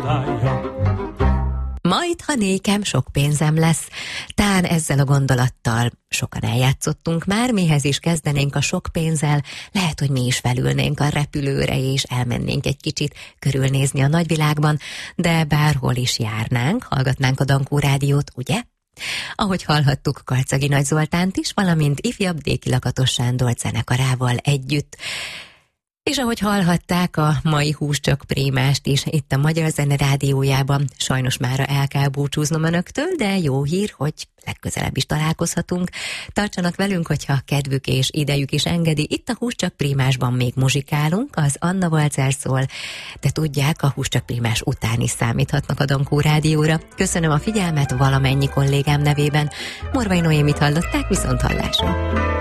csodája. Majd, ha nékem sok pénzem lesz. Tán ezzel a gondolattal sokan eljátszottunk már, mihez is kezdenénk a sok pénzzel, lehet, hogy mi is felülnénk a repülőre, és elmennénk egy kicsit körülnézni a nagyvilágban, de bárhol is járnánk, hallgatnánk a Dankó Rádiót, ugye? Ahogy hallhattuk Karcagi Nagy Zoltánt is, valamint ifjabb Déki Lakatos Sándor zenekarával együtt. És ahogy hallhatták a mai Húscsak Prémást is itt a Magyar Zene Rádiójában, sajnos mára el kell búcsúznom önöktől, de jó hír, hogy legközelebb is találkozhatunk. Tartsanak velünk, hogyha kedvük és idejük is engedi. Itt a Húscsak Prémásban még muzsikálunk, az Anna Walzer szól, de tudják, a Húscsak Prémás után is számíthatnak a Dankó Rádióra. Köszönöm a figyelmet valamennyi kollégám nevében. Morvai Noémit hallották, viszont hallásra.